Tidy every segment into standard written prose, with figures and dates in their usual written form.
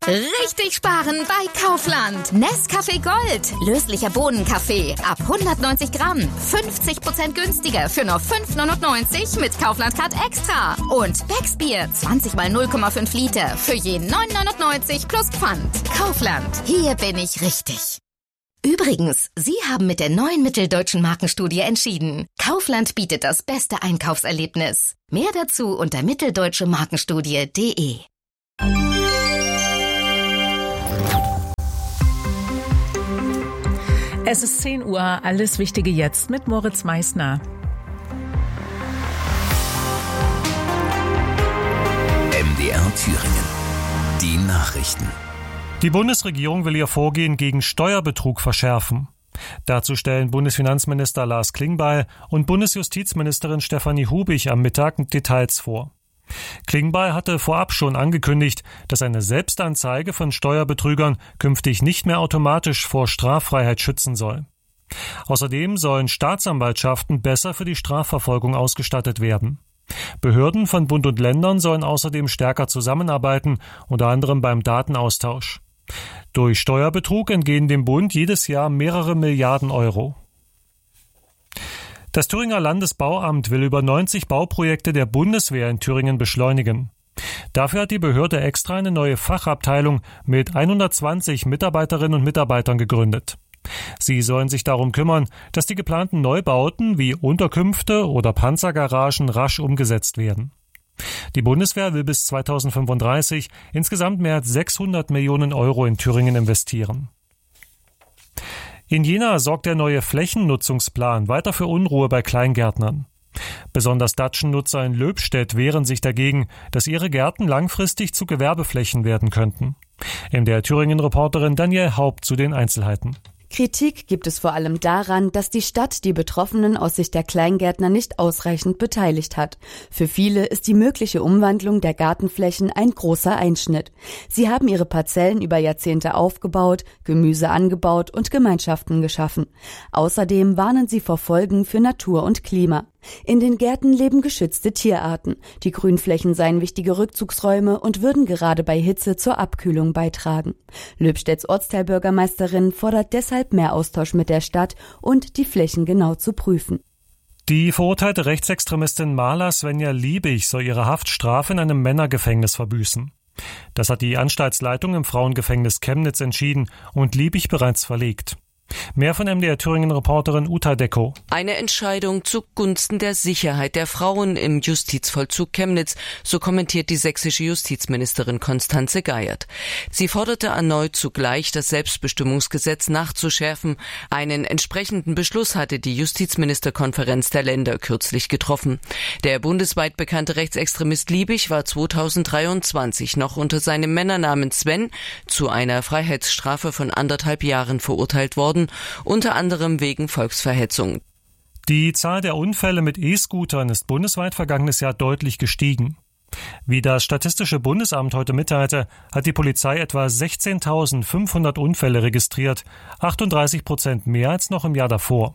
Richtig sparen bei Kaufland. Nescafé Gold. Löslicher Bohnenkaffee. Ab 190 Gramm. 50% günstiger für nur 5,99 mit Kaufland Card Extra. Und Becksbier. 20 mal 0,5 Liter. Für je 9,99 plus Pfand. Kaufland. Hier bin ich richtig. Übrigens, Sie haben mit der neuen Mitteldeutschen Markenstudie entschieden. Kaufland bietet das beste Einkaufserlebnis. Mehr dazu unter mitteldeutschemarkenstudie.de. Es ist 10 Uhr, alles Wichtige jetzt mit Moritz Meissner. MDR Thüringen. Die Nachrichten. Die Bundesregierung will ihr Vorgehen gegen Steuerbetrug verschärfen. Dazu stellen Bundesfinanzminister Lars Klingbeil und Bundesjustizministerin Stefanie Hubig am Mittag Details vor. Klingbeil hatte vorab schon angekündigt, dass eine Selbstanzeige von Steuerbetrügern künftig nicht mehr automatisch vor Straffreiheit schützen soll. Außerdem sollen Staatsanwaltschaften besser für die Strafverfolgung ausgestattet werden. Behörden von Bund und Ländern sollen außerdem stärker zusammenarbeiten, unter anderem beim Datenaustausch. Durch Steuerbetrug entgehen dem Bund jedes Jahr mehrere Milliarden Euro. Das Thüringer Landesbauamt will über 90 Bauprojekte der Bundeswehr in Thüringen beschleunigen. Dafür hat die Behörde extra eine neue Fachabteilung mit 120 Mitarbeiterinnen und Mitarbeitern gegründet. Sie sollen sich darum kümmern, dass die geplanten Neubauten wie Unterkünfte oder Panzergaragen rasch umgesetzt werden. Die Bundeswehr will bis 2035 insgesamt mehr als 600 Millionen Euro in Thüringen investieren. In Jena sorgt der neue Flächennutzungsplan weiter für Unruhe bei Kleingärtnern. Besonders Datschennutzer in Löbstedt wehren sich dagegen, dass ihre Gärten langfristig zu Gewerbeflächen werden könnten. MDR Thüringen-Reporterin Danielle Haupt zu den Einzelheiten. Kritik gibt es vor allem daran, dass die Stadt die Betroffenen aus Sicht der Kleingärtner nicht ausreichend beteiligt hat. Für viele ist die mögliche Umwandlung der Gartenflächen ein großer Einschnitt. Sie haben ihre Parzellen über Jahrzehnte aufgebaut, Gemüse angebaut und Gemeinschaften geschaffen. Außerdem warnen sie vor Folgen für Natur und Klima. In den Gärten leben geschützte Tierarten. Die Grünflächen seien wichtige Rückzugsräume und würden gerade bei Hitze zur Abkühlung beitragen. Löbstedts Ortsteilbürgermeisterin fordert deshalb mehr Austausch mit der Stadt und die Flächen genau zu prüfen. Die verurteilte Rechtsextremistin Marla Svenja Liebig soll ihre Haftstrafe in einem Männergefängnis verbüßen. Das hat die Anstaltsleitung im Frauengefängnis Chemnitz entschieden und Liebig bereits verlegt. Mehr von MDR Thüringen-Reporterin Uta Decko. Eine Entscheidung zugunsten der Sicherheit der Frauen im Justizvollzug Chemnitz, so kommentiert die sächsische Justizministerin Constanze Geiert. Sie forderte erneut zugleich, das Selbstbestimmungsgesetz nachzuschärfen. Einen entsprechenden Beschluss hatte die Justizministerkonferenz der Länder kürzlich getroffen. Der bundesweit bekannte Rechtsextremist Liebig war 2023 noch unter seinem Männernamen Sven zu einer Freiheitsstrafe von 1,5 Jahren verurteilt worden, unter anderem wegen Volksverhetzung. Die Zahl der Unfälle mit E-Scootern ist bundesweit vergangenes Jahr deutlich gestiegen. Wie das Statistische Bundesamt heute mitteilte, hat die Polizei etwa 16.500 Unfälle registriert, 38% mehr als noch im Jahr davor.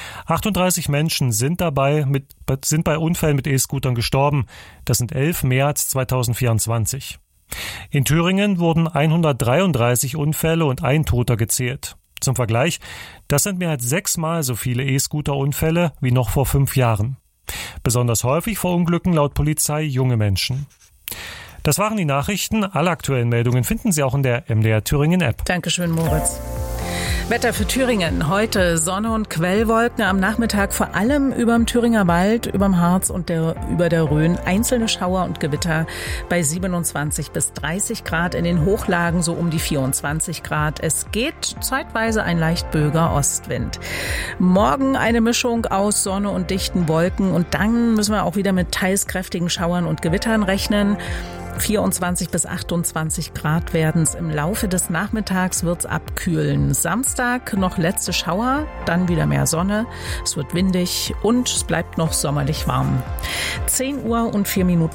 38 Menschen sind bei Unfällen mit E-Scootern gestorben, das sind 11 mehr als 2024. In Thüringen wurden 133 Unfälle und ein Toter gezählt. Zum Vergleich, das sind mehr als 6-mal so viele E-Scooter-Unfälle wie noch vor 5 Jahren. Besonders häufig verunglücken laut Polizei junge Menschen. Das waren die Nachrichten. Alle aktuellen Meldungen finden Sie auch in der MDR Thüringen-App. Dankeschön, Moritz. Wetter für Thüringen. Heute Sonne und Quellwolken. Am Nachmittag vor allem überm Thüringer Wald, überm Harz und über der Rhön einzelne Schauer und Gewitter bei 27 bis 30 Grad. In den Hochlagen so um die 24 Grad. Es geht zeitweise ein leicht böiger Ostwind. Morgen eine Mischung aus Sonne und dichten Wolken. Und dann müssen wir auch wieder mit teils kräftigen Schauern und Gewittern rechnen. 24 bis 28 Grad werden es. Im Laufe des Nachmittags wird es abkühlen. Samstag noch letzte Schauer, dann wieder mehr Sonne. Es wird windig und es bleibt noch sommerlich warm. 10 Uhr und 4 Minuten.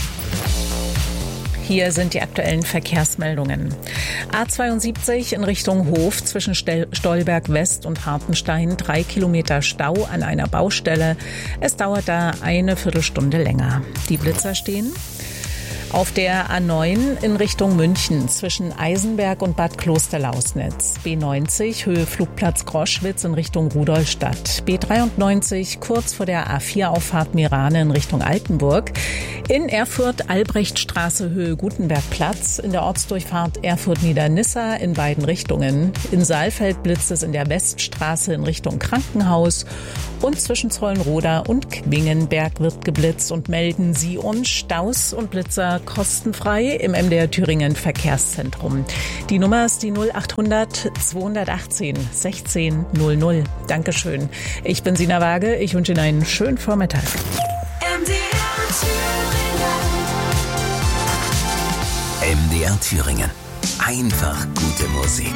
Hier sind die aktuellen Verkehrsmeldungen. A72 in Richtung Hof zwischen Stolberg West und Hartenstein. 3 Kilometer Stau an einer Baustelle. Es dauert da eine Viertelstunde länger. Die Blitzer stehen. Auf der A9 in Richtung München zwischen Eisenberg und Bad Klosterlausnitz. B90 Höhe Flugplatz Groschwitz in Richtung Rudolstadt. B93 kurz vor der A4-Auffahrt Mirane in Richtung Altenburg. In Erfurt Albrechtstraße Höhe Gutenbergplatz. In der Ortsdurchfahrt Erfurt-Niedernissa in beiden Richtungen. In Saalfeld blitzt es in der Weststraße in Richtung Krankenhaus. Und zwischen Zollenroda und Quingenberg wird geblitzt und melden Sie uns Staus und Blitzer kostenfrei im MDR Thüringen Verkehrszentrum. Die Nummer ist die 0800 218 16 00. Dankeschön. Ich bin Sina Waage. Ich wünsche Ihnen einen schönen Vormittag. MDR Thüringen. Einfach gute Musik.